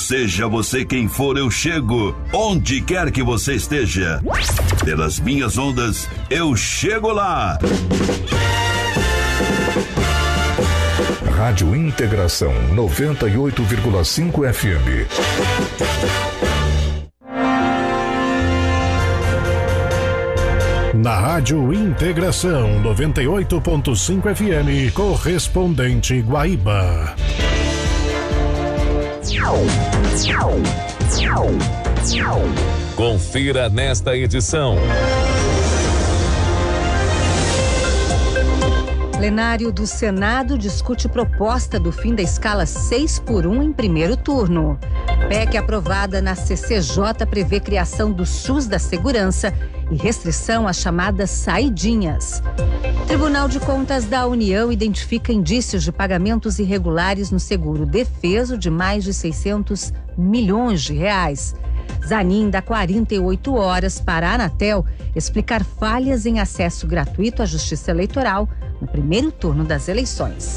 Seja você quem for, eu chego. Onde quer que você esteja. Pelas minhas ondas, eu chego lá. Rádio Integração 98,5 FM. Na Rádio Integração 98.5 FM, correspondente Guaíba. Confira nesta edição. Plenário do Senado discute proposta do fim da escala 6x1 em primeiro turno. PEC aprovada na CCJ prevê criação do SUS da Segurança e restrição às chamadas saidinhas. Tribunal de Contas da União identifica indícios de pagamentos irregulares no seguro defeso de mais de 600 milhões de reais. Zanin dá 48 horas para a Anatel explicar falhas em acesso gratuito à Justiça Eleitoral no primeiro turno das eleições.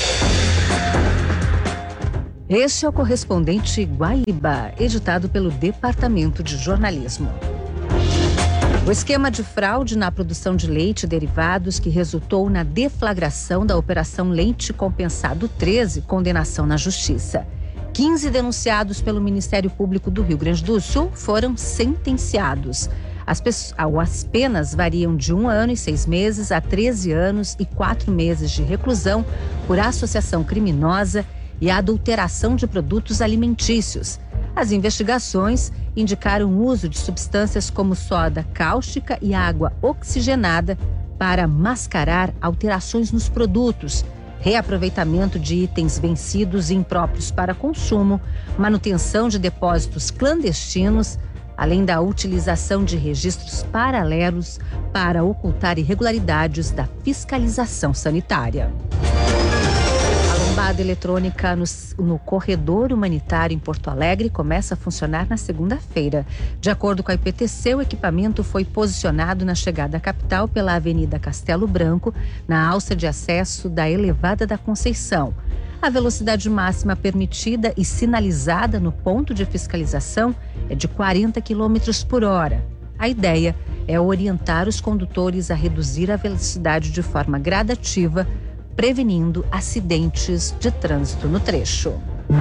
Este é o correspondente Guaíba, editado pelo Departamento de Jornalismo. O esquema de fraude na produção de leite e derivados que resultou na deflagração da Operação Leite Compensado 13, condenação na Justiça. 15 denunciados pelo Ministério Público do Rio Grande do Sul foram sentenciados. As penas variam de 1 ano e 6 meses a 13 anos e 4 meses de reclusão por associação criminosa e adulteração de produtos alimentícios. As investigações indicaram o uso de substâncias como soda cáustica e água oxigenada para mascarar alterações nos produtos, reaproveitamento de itens vencidos e impróprios para consumo, manutenção de depósitos clandestinos, além da utilização de registros paralelos para ocultar irregularidades da fiscalização sanitária. A lombada eletrônica no corredor humanitário em Porto Alegre começa a funcionar na segunda-feira. De acordo com a IPTC, o equipamento foi posicionado na chegada à capital pela Avenida Castelo Branco, na alça de acesso da Elevada da Conceição. A velocidade máxima permitida e sinalizada no ponto de fiscalização é de 40 km por hora. A ideia é orientar os condutores a reduzir a velocidade de forma gradativa, prevenindo acidentes de trânsito no trecho.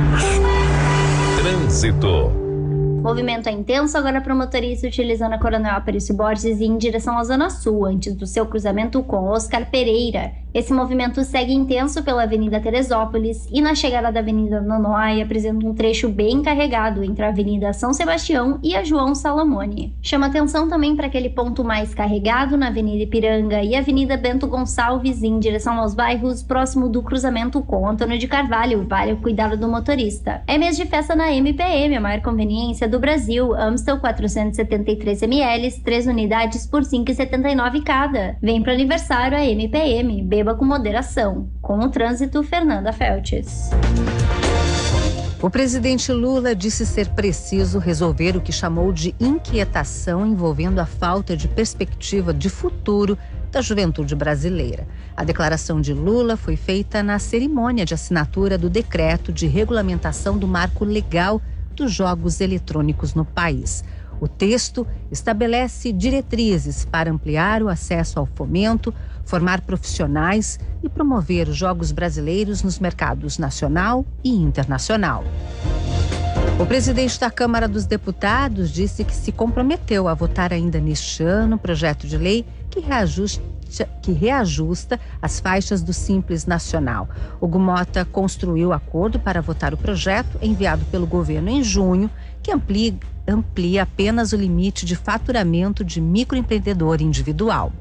Trânsito. Movimento é intenso agora para o motorista utilizando a Coronel Aparício Borges em direção à Zona Sul, antes do seu cruzamento com Oscar Pereira. Esse movimento segue intenso pela Avenida Teresópolis e na chegada da Avenida Nonoai apresenta um trecho bem carregado entre a Avenida São Sebastião e a João Salamone. Chama atenção também para aquele ponto mais carregado na Avenida Ipiranga e Avenida Bento Gonçalves em direção aos bairros próximo do cruzamento com Antônio de Carvalho. Vale o cuidado do motorista. É mês de festa na MPM, a maior conveniência do Brasil. Amstel 473 ml, 3 unidades por R$ 5,79 cada. Vem pro aniversário a MPM. Beba com moderação. Com o trânsito, Fernanda Feltes. O presidente Lula disse ser preciso resolver o que chamou de inquietação envolvendo a falta de perspectiva de futuro da juventude brasileira. A declaração de Lula foi feita na cerimônia de assinatura do decreto de regulamentação do marco legal dos jogos eletrônicos no país. O texto estabelece diretrizes para ampliar o acesso ao fomento, formar profissionais e promover os jogos brasileiros nos mercados nacional e internacional. O presidente da Câmara dos Deputados disse que se comprometeu a votar ainda neste ano o projeto de lei que reajusta as faixas do Simples Nacional. Hugo Mota construiu acordo para votar o projeto enviado pelo governo em junho, que amplia apenas o limite de faturamento de microempreendedor individual.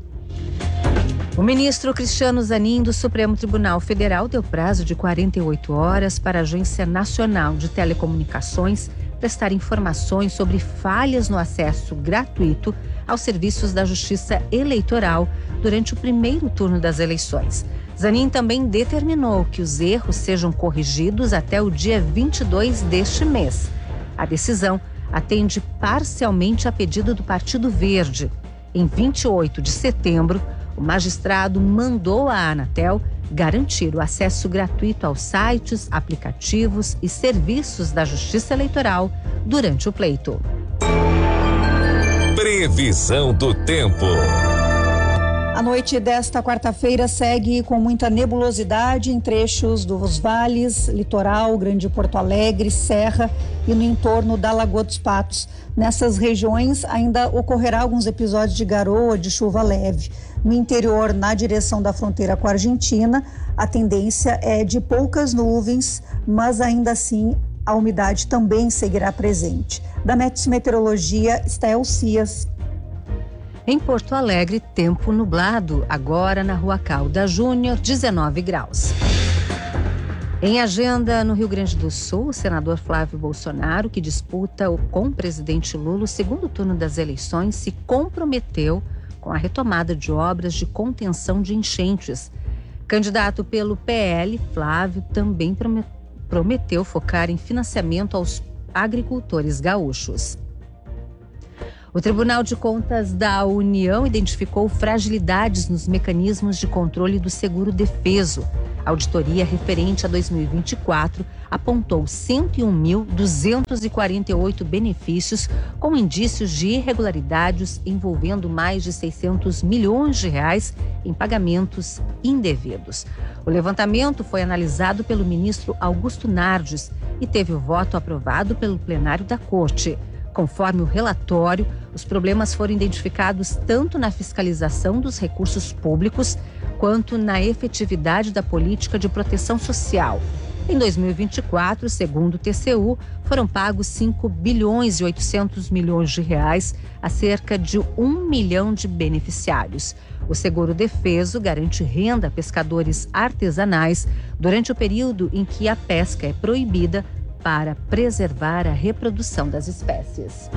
O ministro Cristiano Zanin, do Supremo Tribunal Federal, deu prazo de 48 horas para a Agência Nacional de Telecomunicações prestar informações sobre falhas no acesso gratuito aos serviços da Justiça Eleitoral durante o primeiro turno das eleições. Zanin também determinou que os erros sejam corrigidos até o dia 22 deste mês. A decisão atende parcialmente a pedido do Partido Verde. Em 28 de setembro, o magistrado mandou à Anatel garantir o acesso gratuito aos sites, aplicativos e serviços da Justiça Eleitoral durante o pleito. Previsão do tempo. A noite desta quarta-feira segue com muita nebulosidade em trechos dos vales, litoral, Grande Porto Alegre, Serra e no entorno da Lagoa dos Patos. Nessas regiões ainda ocorrerá alguns episódios de garoa, de chuva leve. No interior, na direção da fronteira com a Argentina, a tendência é de poucas nuvens, mas ainda assim a umidade também seguirá presente. Da Meteo Meteorologia, Estel Cias. Em Porto Alegre, tempo nublado, agora na Rua Caldas Júnior, 19 graus. Em agenda, no Rio Grande do Sul, o senador Flávio Bolsonaro, que disputa com o presidente Lula o segundo turno das eleições, se comprometeu com a retomada de obras de contenção de enchentes. Candidato pelo PL, Flávio também prometeu focar em financiamento aos agricultores gaúchos. O Tribunal de Contas da União identificou fragilidades nos mecanismos de controle do seguro-defeso. A auditoria referente a 2024 apontou 101.248 benefícios com indícios de irregularidades envolvendo mais de 600 milhões de reais em pagamentos indevidos. O levantamento foi analisado pelo ministro Augusto Nardes e teve o voto aprovado pelo plenário da Corte. Conforme o relatório, os problemas foram identificados tanto na fiscalização dos recursos públicos quanto na efetividade da política de proteção social. Em 2024, segundo o TCU, foram pagos 5 bilhões e 800 milhões de reais a cerca de 1 milhão de beneficiários. O seguro-defeso garante renda a pescadores artesanais durante o período em que a pesca é proibida para preservar a reprodução das espécies.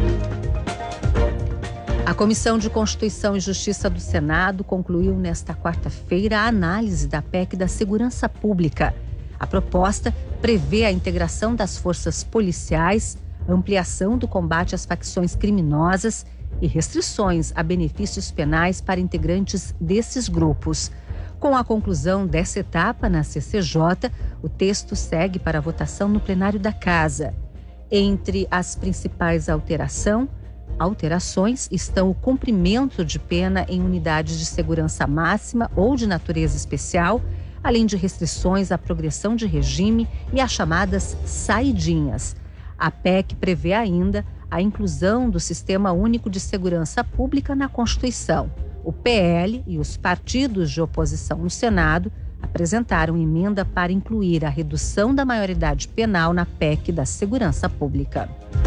A Comissão de Constituição e Justiça do Senado concluiu nesta quarta-feira a análise da PEC da Segurança Pública. A proposta prevê a integração das forças policiais, ampliação do combate às facções criminosas e restrições a benefícios penais para integrantes desses grupos. Com a conclusão dessa etapa na CCJ, o texto segue para a votação no plenário da Casa. Entre as principais alterações estão o cumprimento de pena em unidades de segurança máxima ou de natureza especial, além de restrições à progressão de regime e às chamadas saidinhas. A PEC prevê ainda a inclusão do Sistema Único de Segurança Pública na Constituição. O PL e os partidos de oposição no Senado apresentaram emenda para incluir a redução da maioridade penal na PEC da Segurança Pública.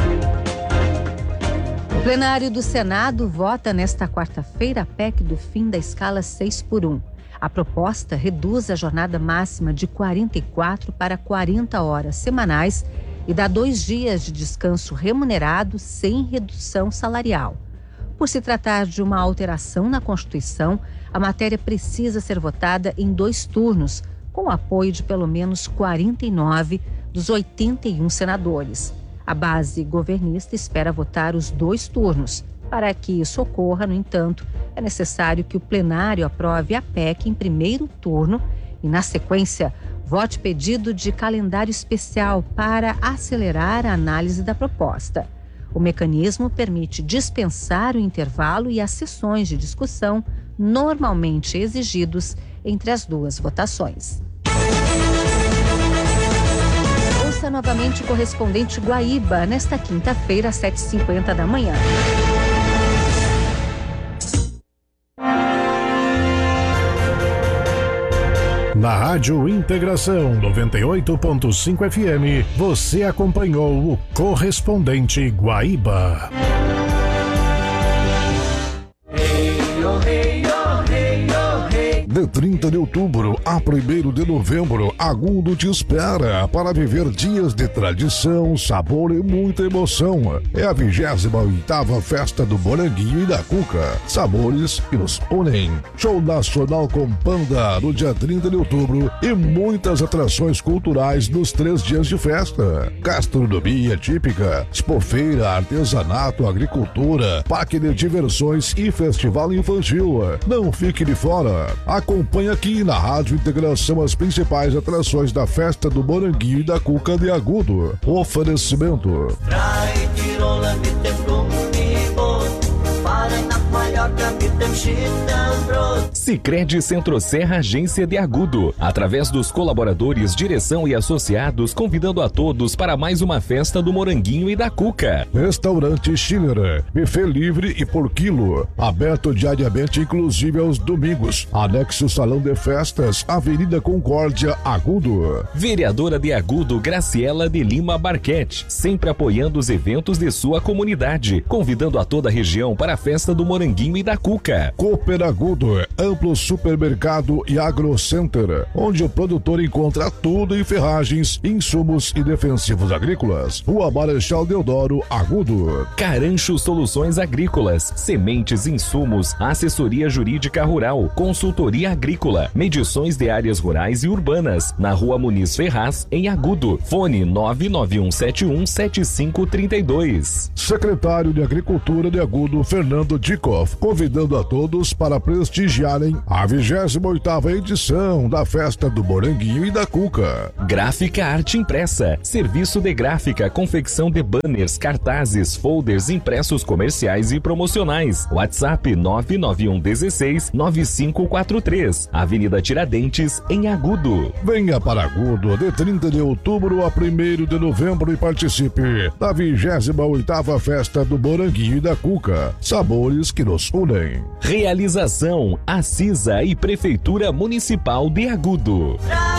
O plenário do Senado vota nesta quarta-feira a PEC do fim da escala 6x1. A proposta reduz a jornada máxima de 44 para 40 horas semanais e dá 2 dias de descanso remunerado sem redução salarial. Por se tratar de uma alteração na Constituição, a matéria precisa ser votada em 2 turnos, com o apoio de pelo menos 49 dos 81 senadores. A base governista espera votar os 2 turnos. Para que isso ocorra, no entanto, é necessário que o plenário aprove a PEC em primeiro turno e, na sequência, vote pedido de calendário especial para acelerar a análise da proposta. O mecanismo permite dispensar o intervalo e as sessões de discussão normalmente exigidos entre as 2 votações. Ouça novamente o correspondente Guaíba nesta quinta-feira, às 7h50 da manhã. Na Rádio Integração 98.5 FM, você acompanhou o correspondente Guaíba. De 30 de outubro a 1º de novembro, Agudo te espera para viver dias de tradição, sabor e muita emoção. É a 28ª Festa do Moranguinho e da Cuca. Sabores que nos unem. Show nacional com Panda no dia 30 de outubro e muitas atrações culturais nos 3 dias de festa. Gastronomia típica, expofeira, artesanato, agricultura, parque de diversões e festival infantil. Não fique de fora. Acompanhe aqui na Rádio Integração as principais atrações da festa do Moranguinho e da Cuca de Agudo. Oferecimento. Sicredi Centro-Serra Agência de Agudo, através dos colaboradores, direção e associados, convidando a todos para mais uma festa do Moranguinho e da Cuca. Restaurante Schiller, buffet livre e por quilo, aberto diariamente, inclusive aos domingos. Anexo Salão de Festas, Avenida Concórdia, Agudo. Vereadora de Agudo, Graciela de Lima Barquete, sempre apoiando os eventos de sua comunidade, convidando a toda a região para a festa do Moranguinho e da Cuca. Cooper Agudo, amplo supermercado e agrocenter, onde o produtor encontra tudo em ferragens, insumos e defensivos agrícolas. Rua Marechal Deodoro, Agudo. Carancho Soluções Agrícolas, sementes, insumos, assessoria jurídica rural, consultoria agrícola, medições de áreas rurais e urbanas, na Rua Muniz Ferraz, em Agudo. Fone 991717532. Secretário de Agricultura de Agudo, Fernando Dikoff, convidando a todos para prestigiarem a 28ª edição da Festa do Moranguinho e da Cuca. Gráfica Arte Impressa, serviço de gráfica, confecção de banners, cartazes, folders, impressos comerciais e promocionais. WhatsApp 991169543, Avenida Tiradentes, em Agudo. Venha para Agudo de 30 de outubro a 1º de novembro e participe da 28ª Festa do Moranguinho e da Cuca. Sabores que nos unem. Realização: Acisa e Prefeitura Municipal de Agudo.